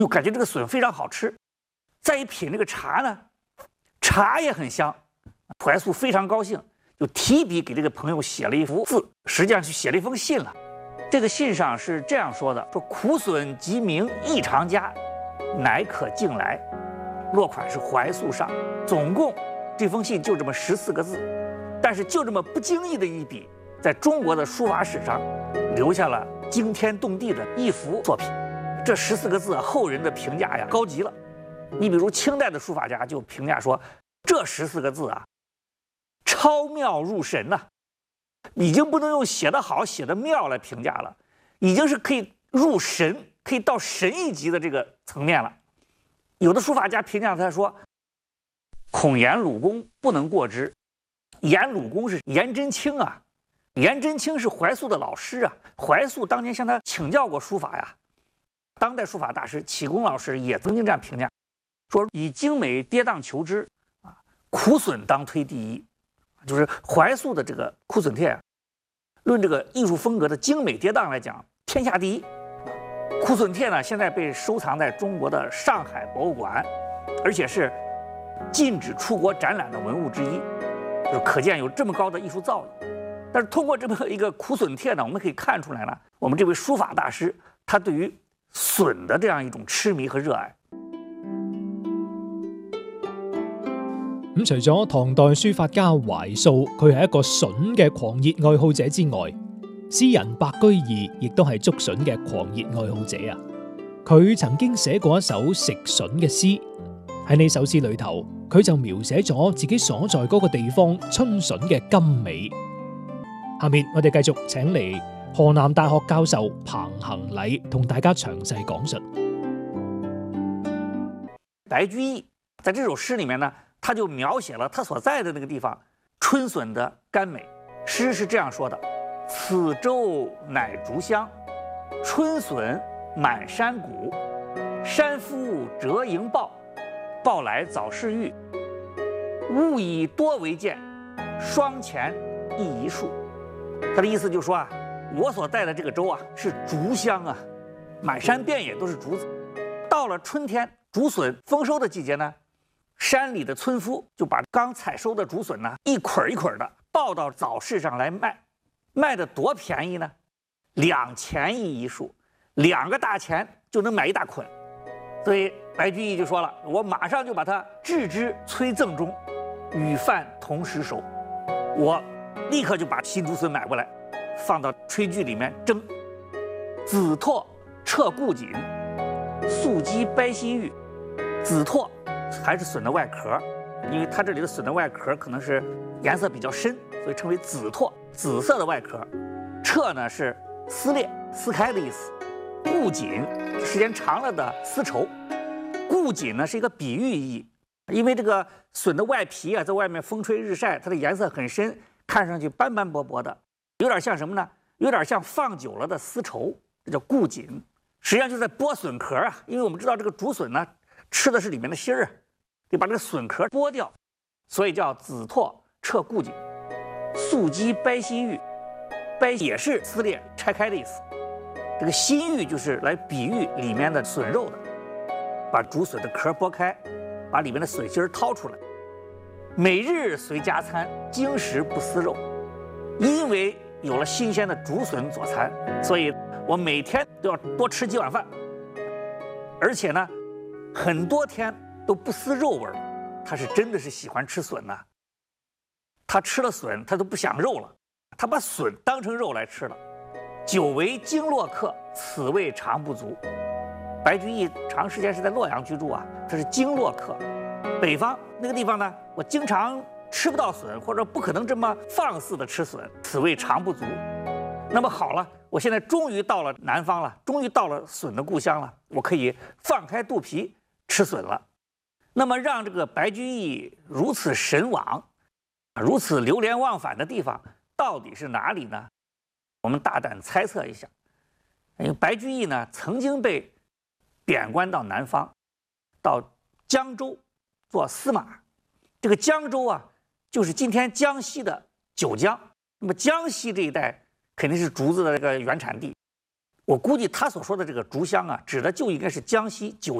就感觉这个笋非常好吃。再一品这个茶呢，茶也很香。怀素非常高兴，就提笔给这个朋友写了一幅字，实际上是写了一封信了。这个信上是这样说的：说苦笋即名异常佳，乃可敬来。落款是怀素上。总共这封信就这么14个字，但是就这么不经意的一笔，在中国的书法史上留下了惊天动地的一幅作品。这14个字后人的评价呀高极了。你比如清代的书法家就评价说，这14个字啊，超妙入神呐，已经不能用写得好、写得妙来评价了，已经是可以入神，可以到神一级的这个层面了。有的书法家评价他说，孔颜鲁公不能过之。颜鲁公是颜真卿啊，颜真卿是怀素的老师啊，怀素当年向他请教过书法呀。当代书法大师启功老师也曾经这样评价，说以精美跌宕求之啊，苦笋当推第一。就是怀素的这个苦笋帖啊，论这个艺术风格的精美跌宕来讲，天下第一。苦笋帖呢，现在被收藏在中国的上海博物馆，而且是禁止出国展览的文物之一，就可见有这么高的艺术造诣。但是通过这么一个苦笋帖呢，我们可以看出来呢，我们这位书法大师他对于笋的这样一種痴迷和熱愛。 咁除咗唐代書法家懷素，佢係一個筍嘅狂熱愛好者之外，詩人白居易亦都係竹筍嘅狂熱愛好者啊！佢曾經寫過一首食筍嘅詩，喺呢首詩裏頭，佢就描寫咗自己所在嗰個地方春筍嘅甘美。下面我哋繼續請嚟河南大學教授彭恒禮同大家詳細講述。 白居易在這首詩裡面呢，他就描寫了他所在的那個地方春筍的甘美。詩是這樣說的：此州乃竹鄉，春筍滿山谷。山夫折營抱，抱來早市遇。物以多為賤，霜前一樹。他的意思就是說啊，我所在的這個州啊是竹鄉啊，滿山遍野都是竹子。到了春天，竹筍豐收的季節呢，山里的村夫就把剛採收的竹筍呢一捆一捆的抱到早市上來賣，賣得多便宜呢？2錢一束，2個大錢就能買一大捆。所以白居易就說了，我馬上就把它置之催贈中，與飯同時熟。我立刻就把新竹筍買過來，放到炊具裡面蒸。紫拓徹固錦，素雞掰西芋。紫拓还是笋的外壳，因为它这里的笋的外壳可能是颜色比较深，所以称为紫拓，紫色的外壳。彻呢是撕裂、撕开的意思。固锦时间长了的丝绸。固锦呢是一个比喻意义，因为这个笋的外皮啊，在外面风吹日晒，它的颜色很深，看上去斑斑驳驳的，有点像什么呢？有点像放久了的丝绸，这叫固锦。实际上就是在剥笋壳啊，因为我们知道这个竹笋呢吃的是里面的芯儿啊，得把这个笋壳剥掉，所以叫紫拓彻固锦。素鸡掰西芋，掰也是撕裂拆开的意思。这个西芋就是来比喻里面的笋肉的，把竹笋的壳剥开，把里面的笋芯掏出来。每日随加餐，经食不思肉。因为有了新鲜的竹笋佐餐，所以我每天都要多吃几碗饭，而且呢很多天都不思肉味儿。他是真的是喜欢吃笋呐，他吃了笋他都不想肉了，他把笋当成肉来吃了。久为经洛客，此味常不足。白居易长时间是在洛阳居住啊，他是经洛客。北方那个地方呢，我经常吃不到笋，或者不可能这么放肆的吃笋，此味常不足。那么好了，我现在终于到了南方了，终于到了笋的故乡了，我可以放开肚皮吃笋了。那么让这个白居易如此神往，如此流连忘返的地方到底是哪里呢？我们大胆猜测一下，因为白居易呢曾经被贬官到南方，到江州做司马。这个江州啊，就是今天江西的九江。那么江西这一带肯定是竹子的这个原产地， 我估计他所说的这个竹乡啊，指的就应该是江西九